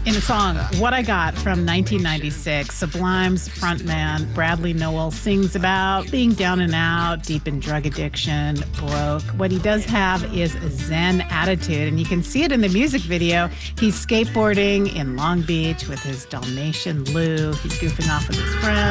In a song, What I Got from 1996, Sublime's frontman Bradley Nowell sings about being down and out, deep in drug addiction, broke. What he does have is a zen attitude, and you can see it in the music video. He's skateboarding in Long Beach with his Dalmatian Lou. He's goofing off with his friends.